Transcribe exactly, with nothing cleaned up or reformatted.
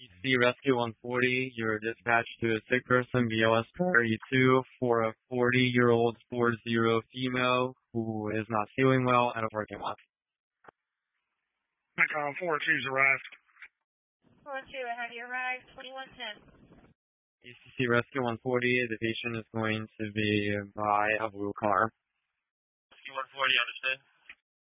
C Rescue one forty, you're dispatched to a sick person, B L S priority two, for a forty-year-old four zero female who is not feeling well at a parking lot. Macon four two's arrived. four two, have you arrived? twenty-one ten. E C C Rescue one forty, the patient is going to be by a blue car. Rescue one forty, understood.